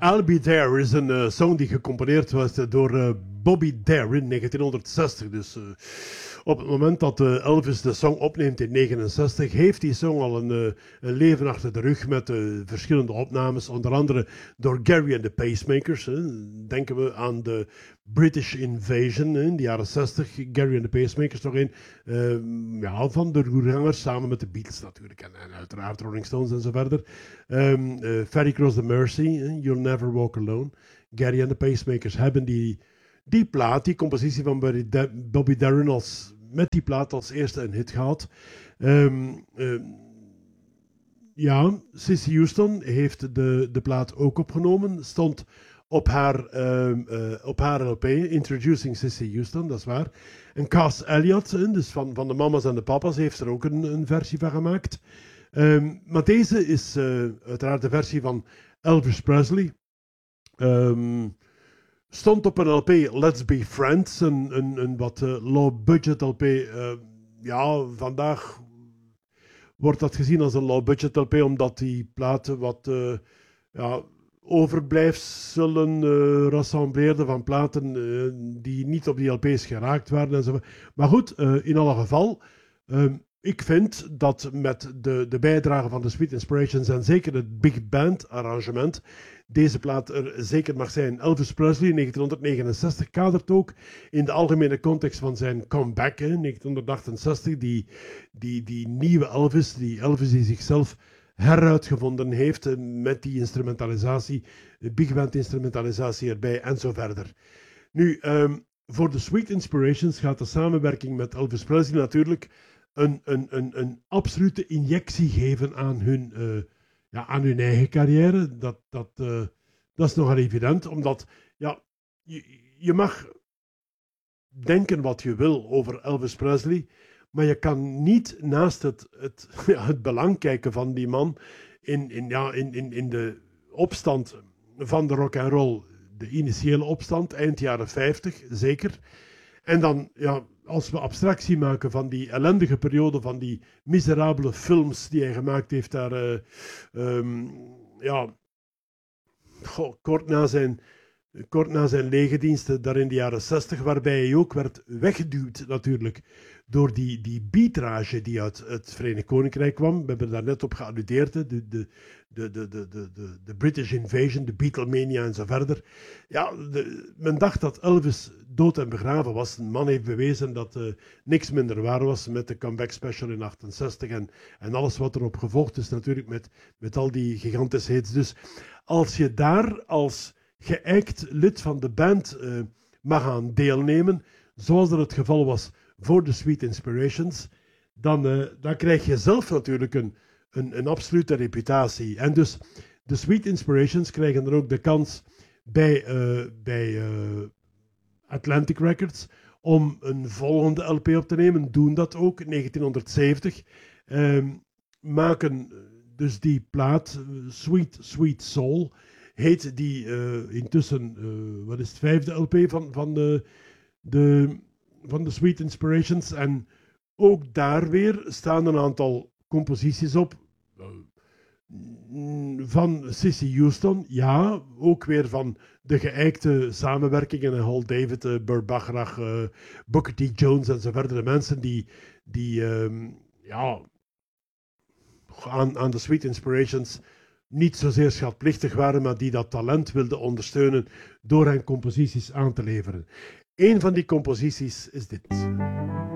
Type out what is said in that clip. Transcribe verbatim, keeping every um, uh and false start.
I'll Be There is een uh, song die gecomponeerd was door uh, Bobby Darin in negentienhonderdzestig. Dus uh, op het moment dat uh, Elvis de song opneemt in negentien negenenzestig, heeft die song al een, uh, een leven achter de rug met uh, verschillende opnames, onder andere door Gary and the Pacemakers. Hè. Denken we aan de British Invasion hè, in de jaren zestig. Gary and the Pacemakers nog een uh, ja, van de roergangers, samen met de Beatles natuurlijk en, en uiteraard Rolling Stones en zo verder. Um, uh, Ferry Cross the Mersey, hè, You'll Never Walk Alone. Gary and the Pacemakers hebben die, die plaat, die compositie van Bobby, da- Bobby Darin als, met die plaat als eerste een hit gehad. Um, um, ja, Cissy Houston heeft de, de plaat ook opgenomen, stond op haar, um, uh, op haar L P, Introducing Cissy Houston, dat is waar. En Cass Elliot, dus van, van de mama's en de papa's, heeft er ook een, een versie van gemaakt. Um, maar deze is uh, uiteraard de versie van Elvis Presley. Um, stond op een L P Let's Be Friends, een, een, een wat uh, low-budget L P. Uh, ja, vandaag wordt dat gezien als een low-budget L P, omdat die platen wat uh, ja, overblijfselen uh, rassembleerden van platen uh, die niet op die L P's geraakt waren. En zo. Maar goed, uh, in alle geval, um, ik vind dat met de, de bijdrage van de Sweet Inspirations en zeker het Big Band arrangement deze plaat er zeker mag zijn. Elvis Presley in negentien negenenzestig kadert ook in de algemene context van zijn comeback in negentien achtenzestig, die, die, die nieuwe Elvis, die Elvis die zichzelf heruitgevonden heeft met die instrumentalisatie, Big Band instrumentalisatie erbij en zo verder. Nu, um, voor de Sweet Inspirations gaat de samenwerking met Elvis Presley natuurlijk een, een, een, een absolute injectie geven aan hun, uh, ja, aan hun eigen carrière. Dat, dat, uh, dat is nogal evident, omdat ja, je, je mag denken wat je wil over Elvis Presley, maar je kan niet naast het, het, ja, het belang kijken van die man in, in, ja, in, in, in de opstand van de rock and roll, de initiële opstand, eind jaren vijftig, zeker. En dan, ja, als we abstractie maken van die ellendige periode, van die miserabele films die hij gemaakt heeft daar, uh, um, ja, goh, kort na zijn... Kort na zijn legerdiensten, daar in de jaren zestig, waarbij hij ook werd weggeduwd natuurlijk door die, die beatrage die uit het Verenigd Koninkrijk kwam. We hebben daar net op gealludeerd, de, de, de, de, de, de, de, de British Invasion, de Beatlemania en zo verder. Ja, de, men dacht dat Elvis dood en begraven was. Een man heeft bewezen dat uh, niks minder waar was met de comeback special in achtenzestig en, en alles wat erop gevolgd is natuurlijk met, met al die gigantische hits. Dus als je daar als geëikt lid van de band uh, mag aan deelnemen, zoals dat het geval was voor de Sweet Inspirations, dan, uh, dan krijg je zelf natuurlijk een, een, een absolute reputatie. En dus de Sweet Inspirations krijgen er ook de kans bij, uh, bij uh, Atlantic Records om een volgende L P op te nemen, doen dat ook in negentienhonderdzeventig, uh, maken dus die plaat uh, Sweet Sweet Soul, heet die uh, intussen, uh, wat is het, vijfde L P van, van, de, de, van de Sweet Inspirations. En ook daar weer staan een aantal composities op. Uh, van Cissy Houston, ja, ook weer van de geëikte samenwerkingen, Hal David, uh, Burt Bacharach, uh, Booker T. Jones en zo verder. De mensen die, die um, ja, aan, aan de Sweet Inspirations niet zozeer schatplichtig waren, maar die dat talent wilden ondersteunen door hen composities aan te leveren. Een van die composities is dit.